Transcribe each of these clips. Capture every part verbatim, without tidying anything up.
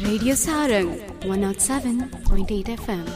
Radio Sarang one oh seven point eight F M.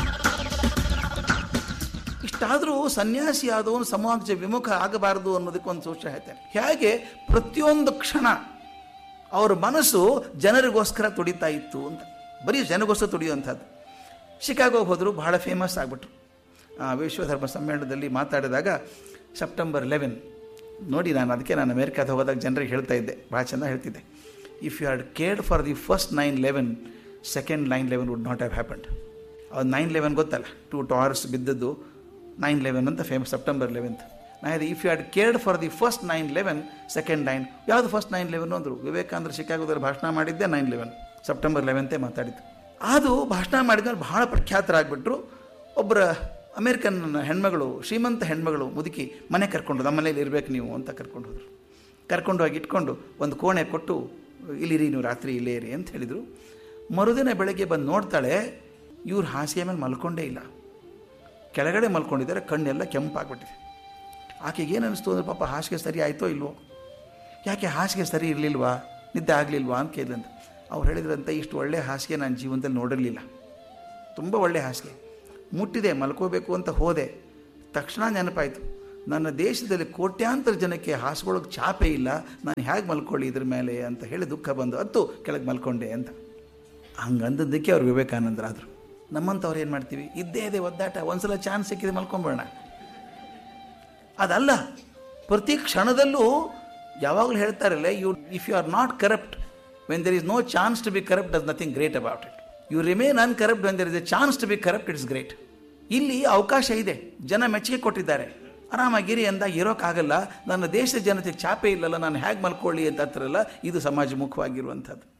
ಇಷ್ಟಾದರೂ ಸನ್ಯಾಸಿ ಆದವನು ಸಮಾಜ ವಿಮುಖ ಆಗಬಾರದು ಅನ್ನೋದಕ್ಕೊಂದು ಸೂಚನೆ ಹೇಳ್ತಾರೆ. ಹೇಗೆ ಪ್ರತಿಯೊಂದು ಕ್ಷಣ ಅವರ ಮನಸ್ಸು ಜನರಿಗೋಸ್ಕರ ತುಡಿತಾ ಇತ್ತು ಅಂತ, ಬರೀ ಜನಗೋಸ್ಕರ ತುಡಿಯುವಂಥದ್ದು. ಶಿಕಾಗೋಗೆ ಹೋದರು, ಬಹಳ ಫೇಮಸ್ ಆಗಿಬಿಟ್ರು. ವಿಶ್ವಧರ್ಮ ಸಮ್ಮೇಳನದಲ್ಲಿ ಮಾತಾಡಿದಾಗ ಸೆಪ್ಟೆಂಬರ್ ಲೆವೆನ್ ನೋಡಿ, ನಾನು ಅದಕ್ಕೆ ನಾನು ಅಮೇರಿಕಾದ ಹೋಗೋದಾಗ ಜನರಿಗೆ ಹೇಳ್ತಾ ಇದ್ದೆ, ಭಾಳ ಚೆನ್ನಾಗಿ ಹೇಳ್ತಿದ್ದೆ. If you had cared for the first nine eleven, second nine eleven would not have happened. ಅದು ನೈನ್ ಲೆವೆನ್ ಗೊತ್ತಲ್ಲ, ಟು ಟಾರ್ಸ್ ಬಿದ್ದದ್ದು ನೈನ್ ಲೆವೆನ್ ಅಂತ ಫೇಮಸ್, ಸೆಪ್ಟೆಂಬರ್ ಲೆವೆಂತ್. ನಾ ಇದೆ if you had cared for the first nine eleven, second nine, ಯಾವುದು first nine eleven ಅಂದರು. ವಿವೇಕಾನಂದರು ಶಿಕಾಗೋದಲ್ಲಿ ಭಾಷಣ ಮಾಡಿದ್ದೆ ನೈನ್ ಲೆವೆನ್, ಸೆಪ್ಟೆಂಬರ್ ಲೆವೆಂತೇ ಮಾತಾಡಿದ್ದು. ಅದು ಭಾಷಣ ಮಾಡಿದ್ಮೇಲೆ ಬಹಳ ಪ್ರಖ್ಯಾತರಾಗ್ಬಿಟ್ರು. ಒಬ್ಬರ ಅಮೇರಿಕನ್ ಹೆಣ್ಮಗಳು, ಶ್ರೀಮಂತ ಹೆಣ್ಮಗಳು ಮುದುಕಿ ಮನೆ ಕರ್ಕೊಂಡು, ನಮ್ಮ ಮನೇಲಿ ಇರಬೇಕು ನೀವು ಅಂತ ಕರ್ಕೊಂಡು ಹೋದರು. ಕರ್ಕೊಂಡು ಹೋಗಿ ಇಟ್ಕೊಂಡು ಒಂದು ಕೋಣೆ ಕೊಟ್ಟು, ಇಲ್ಲಿರಿ ನೀವು ರಾತ್ರಿ ಇಲ್ಲೇ ಇರಿ ಅಂತ ಹೇಳಿದರು. ಮರುದಿನ ಬೆಳಗ್ಗೆ ಬಂದು ನೋಡ್ತಾಳೆ, ಇವ್ರು ಹಾಸಿಗೆ ಮೇಲೆ ಮಲ್ಕೊಂಡೇ ಇಲ್ಲ, ಕೆಳಗಡೆ ಮಲ್ಕೊಂಡಿದ್ದಾರೆ, ಕಣ್ಣೆಲ್ಲ ಕೆಂಪಾಗ್ಬಿಟ್ಟಿದೆ. ಆಕೆಗೆ ಏನು ಅನ್ನಿಸ್ತು ಅಂದರೆ, ಪಾಪ ಹಾಸಿಗೆ ಸರಿ ಆಯಿತೋ ಇಲ್ವೋ, ಯಾಕೆ ಹಾಸಿಗೆ ಸರಿ ಇರಲಿಲ್ವಾ, ನಿದ್ದೆ ಆಗಲಿಲ್ವಾ ಅಂತ ಕೇಳಿದಂತ. ಅವ್ರು ಹೇಳಿದ್ರಂತೆ, ಇಷ್ಟು ಒಳ್ಳೆಯ ಹಾಸಿಗೆ ನಾನು ಜೀವನದಲ್ಲಿ ನೋಡಿರಲಿಲ್ಲ, ತುಂಬ ಒಳ್ಳೆಯ ಹಾಸಿಗೆ. ಮುಟ್ಟಿದೆ, ಮಲ್ಕೋಬೇಕು ಅಂತ ಹೋದೆ, ತಕ್ಷಣ ನೆನಪಾಯಿತು, ನನ್ನ ದೇಶದಲ್ಲಿ ಕೋಟ್ಯಾಂತರ ಜನಕ್ಕೆ ಹಾಸಿಗೊಳಗೆ ಚಾಪೆ ಇಲ್ಲ, ನಾನು ಹೇಗೆ ಮಲ್ಕೊಳ್ಳಿ ಇದ್ರ ಮೇಲೆ ಅಂತ ಹೇಳಿ ದುಃಖ ಬಂದು ಹತ್ತು ಕೆಳಗೆ ಮಲ್ಕೊಂಡೆ ಅಂತ. ಹಂಗಂದದ್ದಕ್ಕೆ ಅವ್ರು ವಿವೇಕಾನಂದರಾದರು. ನಮ್ಮಂಥವ್ರು ಏನು ಮಾಡ್ತೀವಿ, ಇದ್ದೇ ಇದೆ ಒದ್ದಾಟ, ಒಂದ್ಸಲ ಚಾನ್ಸ್ ಸಿಕ್ಕಿದೆ ಮಲ್ಕೊಂಬೇಡ. ಅದಲ್ಲ, ಪ್ರತಿ ಕ್ಷಣದಲ್ಲೂ ಯಾವಾಗಲೂ ಹೇಳ್ತಾರಲ್ಲ, you if you are not corrupt when there is no chance to B corrupt, does nothing great about it. You remain ಅನ್ಕರಪ್ಟ್ when there is A chance to B corrupt, it's great. ಇಲ್ಲಿ ಅವಕಾಶ ಇದೆ, ಜನ ಮೆಚ್ಚುಗೆ ಕೊಟ್ಟಿದ್ದಾರೆ, ಆರಾಮಾಗಿರಿ ಅಂದಾಗ ಇರೋಕ್ಕಾಗಲ್ಲ, ನನ್ನ ದೇಶದ ಜನತೆಗೆ ಚಾಪೆ ಇಲ್ಲಲ್ಲ, ನಾನು ಹೇಗೆ ಮಲ್ಕೊಳ್ಳಿ ಅಂತ ಹತ್ರಲ್ಲ, ಇದು ಸಮಾಜಮುಖವಾಗಿರುವಂಥದ್ದು.